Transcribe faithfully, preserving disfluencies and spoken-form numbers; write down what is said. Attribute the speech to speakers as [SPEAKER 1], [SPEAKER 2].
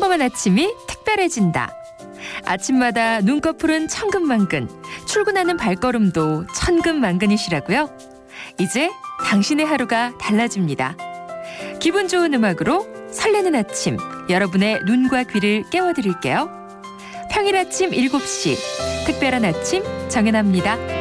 [SPEAKER 1] 평범한 아침이 특별해진다. 아침마다 눈꺼풀은 천근만근, 출근하는 발걸음도 천근만근이시라고요? 이제 당신의 하루가 달라집니다. 기분 좋은 음악으로 설레는 아침, 여러분의 눈과 귀를 깨워드릴게요. 평일 아침 일곱 시, 특별한 아침 정연아입니다.